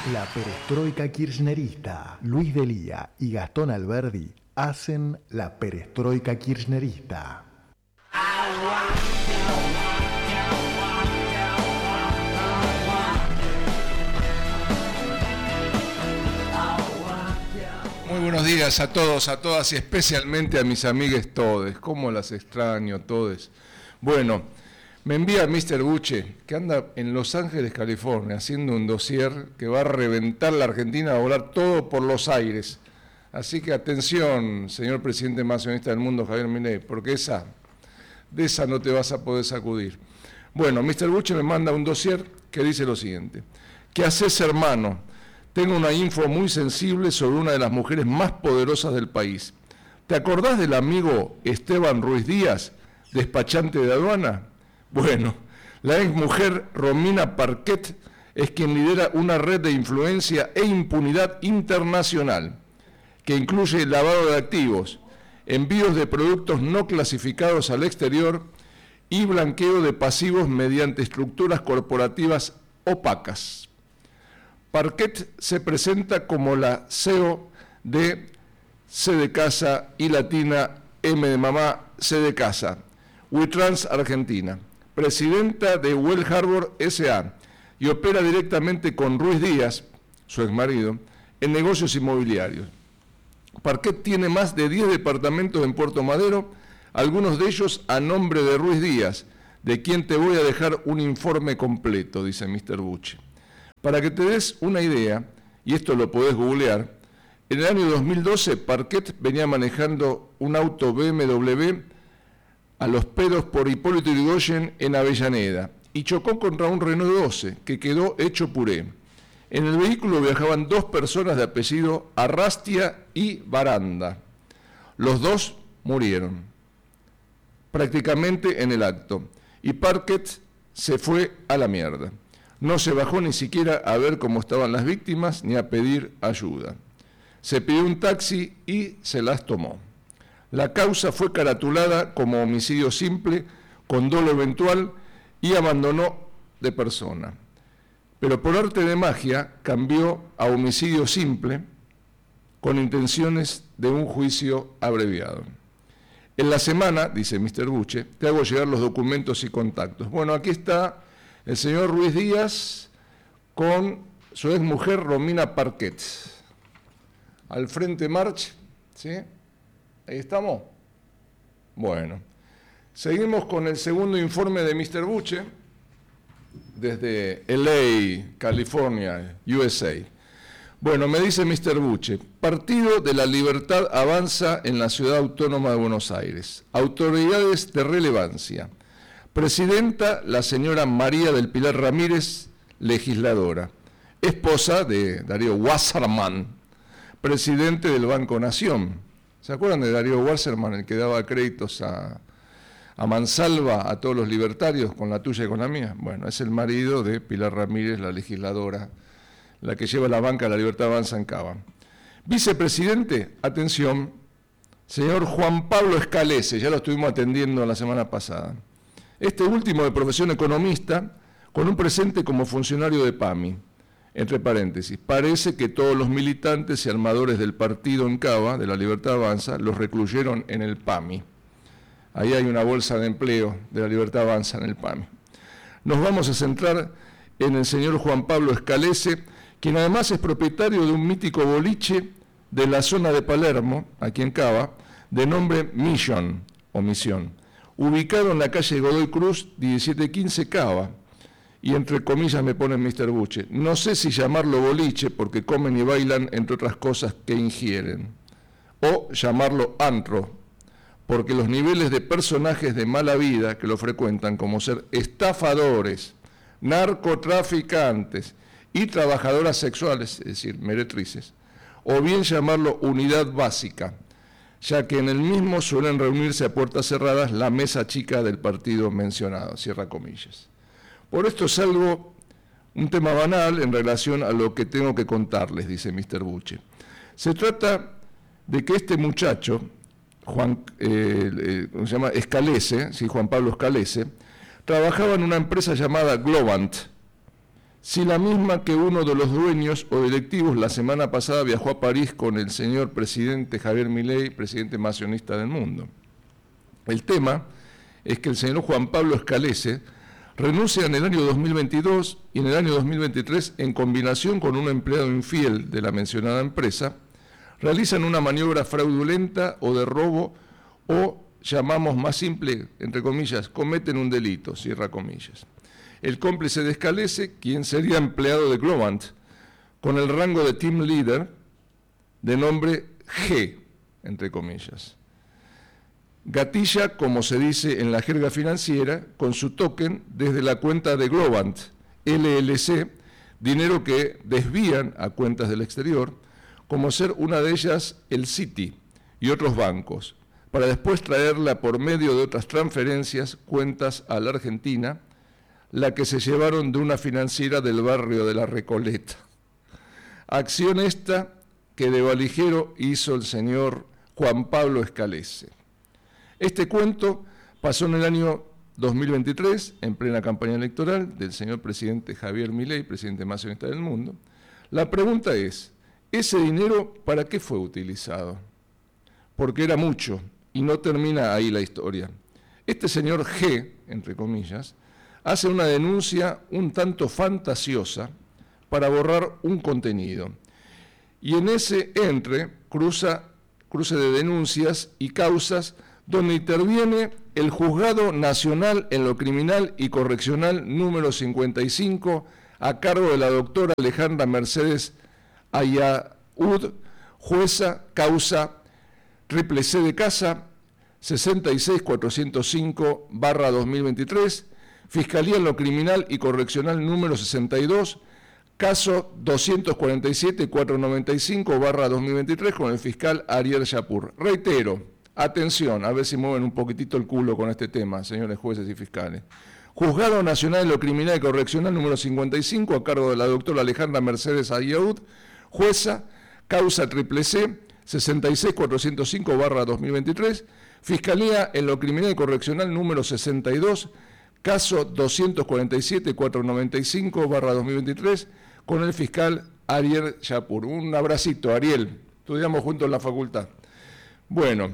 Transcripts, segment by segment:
La perestroika kirchnerista. Luis Delía y Gastón Alberdi hacen la perestroika kirchnerista. Muy buenos días a todos, a todas y especialmente a mis amigues todes. ¿Cómo las extraño, todes? Bueno, me envía Mr. Buche, que anda en Los Ángeles, California, haciendo un dossier que va a reventar la Argentina, a volar todo por los aires. Así que atención, señor presidente más sionista del mundo, Javier Milei, porque de esa no te vas a poder sacudir. Bueno, Mr. Buche me manda un dossier que dice lo siguiente. ¿Qué haces, hermano? Tengo una info muy sensible sobre una de las mujeres más poderosas del país. ¿Te acordás del amigo Esteban Ruiz Díaz, despachante de aduana? Bueno, la exmujer Romina Parquet es quien lidera una red de influencia e impunidad internacional que incluye lavado de activos, envíos de productos no clasificados al exterior y blanqueo de pasivos mediante estructuras corporativas opacas. Parquet se presenta como la CEO de C de Casa y Latina M de Mamá C de Casa, WeTrans Argentina, presidenta de Well Harbor S.A. y opera directamente con Ruiz Díaz, su exmarido, en negocios inmobiliarios. Parquet tiene más de 10 departamentos en Puerto Madero, algunos de ellos a nombre de Ruiz Díaz, de quien te voy a dejar un informe completo, dice Mr. Buche. Para que te des una idea, y esto lo podés googlear, en el año 2012 Parquet venía manejando un auto BMW a los pedos por Hipólito Yrigoyen en Avellaneda y chocó contra un Renault 12 que quedó hecho puré. En el vehículo viajaban dos personas de apellido Arrastia y Baranda. Los dos murieron, prácticamente en el acto, y Parquet se fue a la mierda. No se bajó ni siquiera a ver cómo estaban las víctimas ni a pedir ayuda. Se pidió un taxi y se las tomó. La causa fue caratulada como homicidio simple, con dolo eventual y abandono de persona. Pero por arte de magia cambió a homicidio simple con intenciones de un juicio abreviado. En la semana, dice Mr. Buche, te hago llegar los documentos y contactos. Bueno, aquí está el señor Ruiz Díaz con su exmujer Romina Parquet. Al frente march, ¿sí? Ahí estamos. Bueno, seguimos con el segundo informe de Mr. Buche desde LA, California, USA. Bueno, me dice Mr. Buche, Partido de la Libertad avanza en la Ciudad Autónoma de Buenos Aires. Autoridades de relevancia. Presidenta, la señora María del Pilar Ramírez, legisladora. Esposa de Darío Wasserman, presidente del Banco Nación. ¿Se acuerdan de Darío Wasserman, el que daba créditos a mansalva a todos los libertarios, con la tuya y con la mía? Bueno, es el marido de Pilar Ramírez, la legisladora, la que lleva la banca La Libertad Avanza en Cava. Vicepresidente, atención, señor Juan Pablo Scalese, ya lo estuvimos atendiendo la semana pasada. Este último de profesión economista, con un presente como funcionario de PAMI. Entre paréntesis, parece que todos los militantes y armadores del partido en Cava, de La Libertad Avanza, los recluyeron en el PAMI. Ahí hay una bolsa de empleo de La Libertad Avanza en el PAMI. Nos vamos a centrar en el señor Juan Pablo Scalese, quien además es propietario de un mítico boliche de la zona de Palermo, aquí en Cava, de nombre Mission, o Misión, ubicado en la calle Godoy Cruz, 1715 Cava. Y entre comillas me pone Mr. Buche, no sé si llamarlo boliche porque comen y bailan, entre otras cosas, que ingieren. O llamarlo antro, porque los niveles de personajes de mala vida que lo frecuentan, como ser estafadores, narcotraficantes y trabajadoras sexuales, es decir, meretrices, o bien llamarlo unidad básica, ya que en el mismo suelen reunirse a puertas cerradas la mesa chica del partido mencionado, cierra comillas. Por esto es un tema banal en relación a lo que tengo que contarles, dice Mr. Buche. Se trata de que este muchacho, ¿cómo se llama? Scalese, sí, Juan Pablo Scalese, trabajaba en una empresa llamada Globant, si la misma que uno de los dueños o directivos la semana pasada viajó a París con el señor presidente Javier Milei, presidente más sionista del mundo. El tema es que el señor Juan Pablo Scalese renuncia en el año 2022 y en el año 2023, en combinación con un empleado infiel de la mencionada empresa, realizan una maniobra fraudulenta o de robo o, llamamos más simple, entre comillas, cometen un delito, cierra comillas. El cómplice de Scalese, quien sería empleado de Globant, con el rango de team leader, de nombre G, entre comillas. Gatilla, como se dice en la jerga financiera, con su token desde la cuenta de Globant, LLC, dinero que desvían a cuentas del exterior, como ser una de ellas el Citi y otros bancos, para después traerla por medio de otras transferencias, cuentas a la Argentina, la que se llevaron de una financiera del barrio de La Recoleta. Acción esta que de valijero hizo el señor Juan Pablo Scalese. Este cuento pasó en el año 2023, en plena campaña electoral del señor presidente Javier Milei, presidente más sionista del mundo. La pregunta es, ¿ese dinero para qué fue utilizado? Porque era mucho, y no termina ahí la historia. Este señor G, entre comillas, hace una denuncia un tanto fantasiosa para borrar un contenido. Y en ese cruce de denuncias y causas donde interviene el Juzgado Nacional en lo Criminal y Correccional número 55 a cargo de la doctora Alejandra Mercedes Ayaud, jueza causa CCC de casa 66405/2023, Fiscalía en lo Criminal y Correccional número 62, caso 247-495/2023 con el fiscal Ariel Yapur. Reitero, atención, a ver si mueven un poquitito el culo con este tema, señores jueces y fiscales. Juzgado Nacional en lo Criminal y Correccional número 55 a cargo de la doctora Alejandra Mercedes Ayaud, jueza, causa CCC 66405/2023, Fiscalía en lo Criminal y Correccional número 62, caso 247-495/2023, con el fiscal Ariel Yapur. Un abracito, Ariel. Estudiamos juntos en la facultad. Bueno,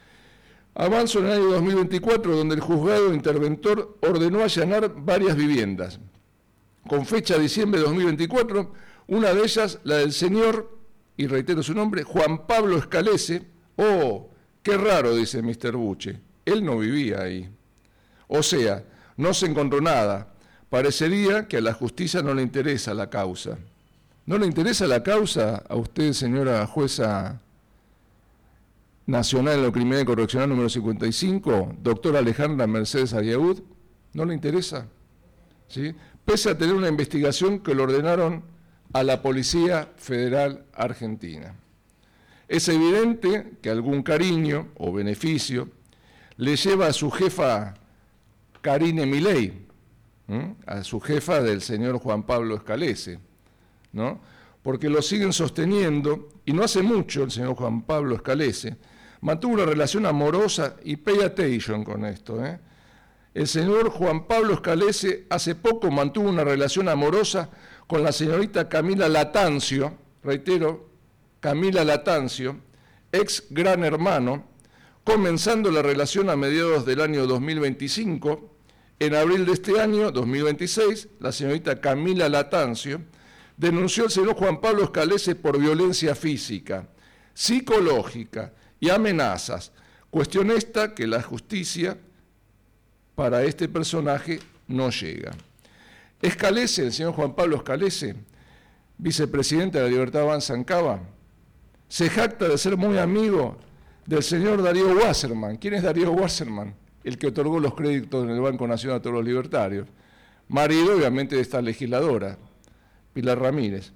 avanzo en el año 2024, donde el juzgado interventor ordenó allanar varias viviendas. Con fecha de diciembre de 2024, una de ellas, la del señor, y reitero su nombre, Juan Pablo Scalese. Oh, qué raro, dice Mr. Buche. Él no vivía ahí. O sea, no se encontró nada. Parecería que a la justicia no le interesa la causa. ¿No le interesa la causa a usted, señora jueza nacional en lo criminal y correccional número 55, doctora Alejandra Mercedes Ayaud? ¿No le interesa? ¿Sí? Pese a tener una investigación que lo ordenaron a la Policía Federal Argentina. Es evidente que algún cariño o beneficio le lleva a su jefa Karine Milei, a su jefa del señor Juan Pablo Scalese, ¿no? Porque lo siguen sosteniendo, y no hace mucho el señor Juan Pablo Scalese mantuvo una relación amorosa, y pay attention con esto, El señor Juan Pablo Scalese hace poco mantuvo una relación amorosa con la señorita Camila Latancio, reitero, Camila Latancio, ex Gran Hermano, comenzando la relación a mediados del año 2025. En abril de este año, 2026, la señorita Camila Latancio denunció al señor Juan Pablo Scalese por violencia física, psicológica y amenazas. Cuestión esta que la justicia para este personaje no llega. Scalese, el señor Juan Pablo Scalese, vicepresidente de la Libertad Avanza en Cava, se jacta de ser muy amigo del señor Darío Wasserman. ¿Quién es Darío Wasserman? El que otorgó los créditos en el Banco Nacional a todos los libertarios. Marido, obviamente, de esta legisladora, Pilar Ramírez.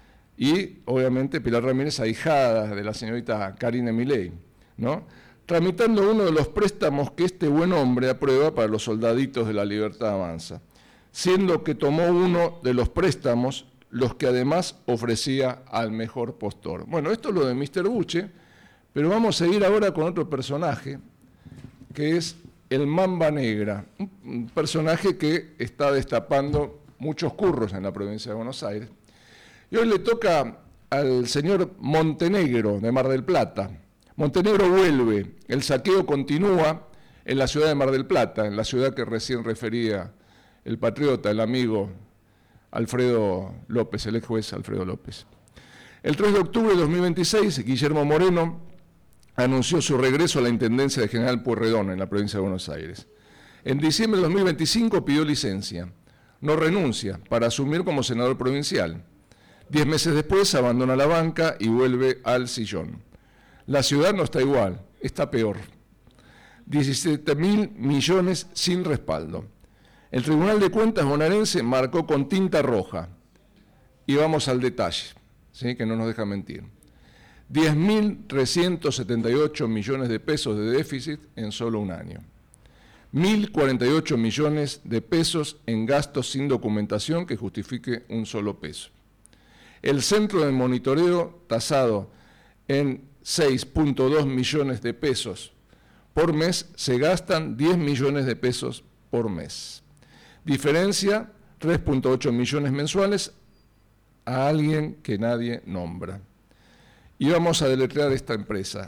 Y, obviamente, Pilar Ramírez, ahijada de la señorita Karine Milei, ¿no? Tramitando uno de los préstamos que este buen hombre aprueba para los soldaditos de la Libertad Avanza, siendo que tomó uno de los préstamos, los que además ofrecía al mejor postor. Bueno, esto es lo de Mr. Buche, pero vamos a seguir ahora con otro personaje, que es el Mamba Negra, un personaje que está destapando muchos curros en la provincia de Buenos Aires. Y hoy le toca al señor Montenegro de Mar del Plata. Montenegro vuelve, el saqueo continúa en la ciudad de Mar del Plata, en la ciudad que recién refería el patriota, el amigo Alfredo López, el ex juez Alfredo López. El 3 de octubre de 2026, Guillermo Moreno anunció su regreso a la Intendencia de General Pueyrredón en la provincia de Buenos Aires. En diciembre de 2025 pidió licencia, no renuncia, para asumir como senador provincial. 10 meses después abandona la banca y vuelve al sillón. La ciudad no está igual, está peor. 17.000 millones sin respaldo. El Tribunal de Cuentas bonaerense marcó con tinta roja. Y vamos al detalle, ¿sí? Que no nos deja mentir. 10.378 millones de pesos de déficit en solo un año. 1.048 millones de pesos en gastos sin documentación que justifique un solo peso. El centro de monitoreo tasado en 6.2 millones de pesos por mes, se gastan 10 millones de pesos por mes. Diferencia, 3.8 millones mensuales a alguien que nadie nombra. Y vamos a deletrear esta empresa,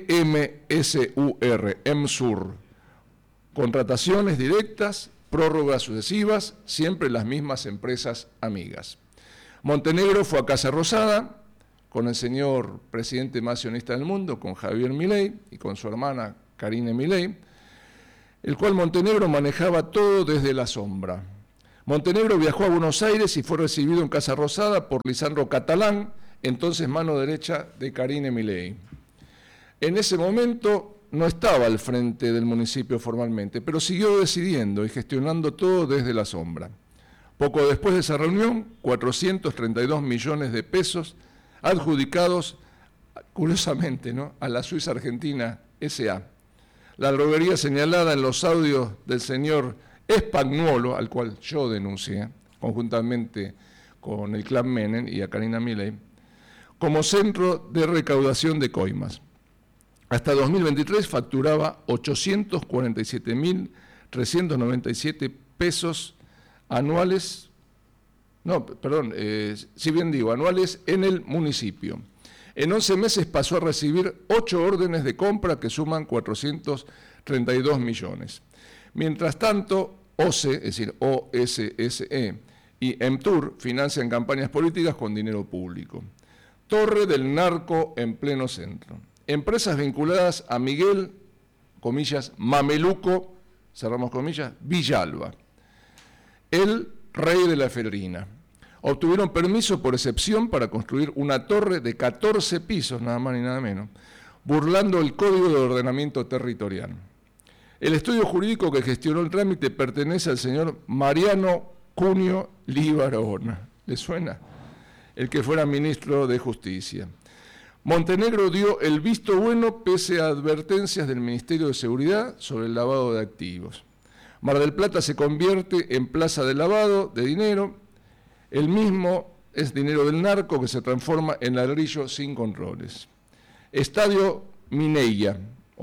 EMSUR, contrataciones directas, prórrogas sucesivas, siempre las mismas empresas amigas. Montenegro fue a Casa Rosada con el señor presidente más sionista del mundo, con Javier Milei y con su hermana Karine Milei, el cual Montenegro manejaba todo desde la sombra. Montenegro viajó a Buenos Aires y fue recibido en Casa Rosada por Lisandro Catalán, entonces mano derecha de Karine Milei. En ese momento no estaba al frente del municipio formalmente, pero siguió decidiendo y gestionando todo desde la sombra. Poco después de esa reunión, 432 millones de pesos adjudicados, curiosamente, ¿no?, a la Suiza Argentina S.A. La droguería señalada en los audios del señor Spagnuolo, al cual yo denuncié, conjuntamente con el clan Menem y a Karina Milei, como centro de recaudación de coimas. Hasta 2023 facturaba 847.397 pesos anuales, anuales en el municipio. En 11 meses pasó a recibir 8 órdenes de compra que suman 432 millones. Mientras tanto, OSE, es decir, OSSE, y EMTUR financian campañas políticas con dinero público. Torre del narco en pleno centro. Empresas vinculadas a Miguel, comillas, Mameluco, cerramos comillas, Villalba, el rey de la efedrina. Obtuvieron permiso por excepción para construir una torre de 14 pisos, nada más ni nada menos, burlando el Código de Ordenamiento Territorial. El estudio jurídico que gestionó el trámite pertenece al señor Mariano Cunio Libarona. ¿Le suena? El que fuera ministro de Justicia. Montenegro dio el visto bueno pese a advertencias del Ministerio de Seguridad sobre el lavado de activos. Mar del Plata se convierte en plaza de lavado de dinero. El mismo es dinero del narco que se transforma en ladrillo sin controles. Estadio Minella,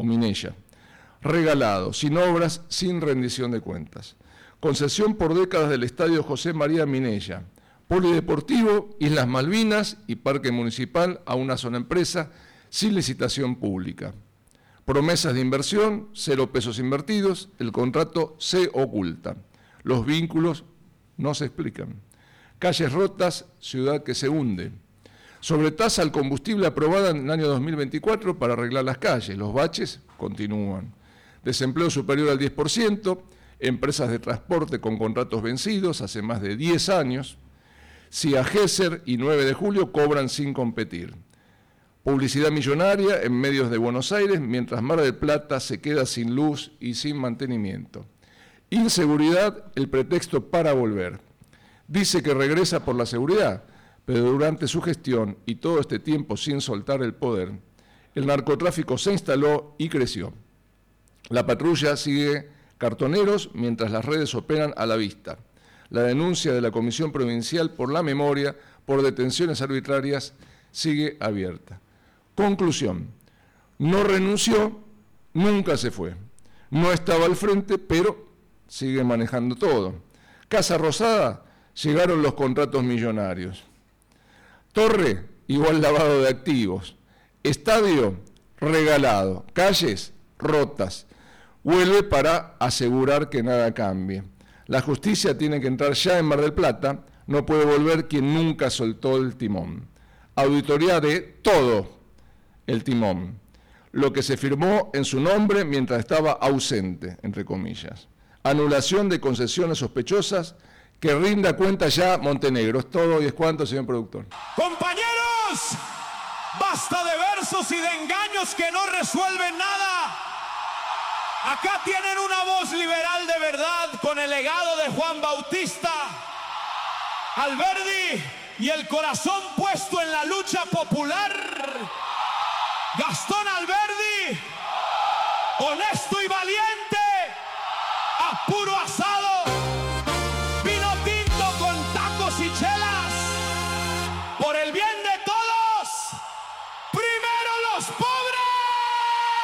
regalado, sin obras, sin rendición de cuentas. Concesión por décadas del Estadio José María Minella. Polideportivo, Islas Malvinas y Parque Municipal a una sola empresa, sin licitación pública. Promesas de inversión, 0 pesos invertidos, el contrato se oculta. Los vínculos no se explican. Calles rotas, ciudad que se hunde. Sobretasa al combustible aprobada en el año 2024 para arreglar las calles. Los baches continúan. Desempleo superior al 10%, empresas de transporte con contratos vencidos hace más de 10 años. CIA Gesser y 9 de julio cobran sin competir. Publicidad millonaria en medios de Buenos Aires, mientras Mar del Plata se queda sin luz y sin mantenimiento. Inseguridad, el pretexto para volver. Dice que regresa por la seguridad, pero durante su gestión y todo este tiempo sin soltar el poder, el narcotráfico se instaló y creció. La patrulla sigue cartoneros mientras las redes operan a la vista. La denuncia de la Comisión Provincial por la Memoria por detenciones arbitrarias sigue abierta. Conclusión, no renunció, nunca se fue. No estaba al frente, pero sigue manejando todo. Casa Rosada llegaron los contratos millonarios. Torre, igual lavado de activos. Estadio, regalado. Calles, rotas. Vuelve para asegurar que nada cambie. La justicia tiene que entrar ya en Mar del Plata, no puede volver quien nunca soltó el timón. Auditoría de todo el timón. Lo que se firmó en su nombre mientras estaba ausente, entre comillas. Anulación de concesiones sospechosas, que rinda cuenta ya Montenegro. Es todo y es cuanto, señor productor. Compañeros, basta de versos y de engaños que no resuelven nada. Acá tienen una voz liberal de verdad con el legado de Juan Bautista Alberdi y el corazón puesto en la lucha popular. Gastón Alberdi, honesto y valiente, a puro asado, vino tinto con tacos y chelas, por el bien de todos, primero los pobres.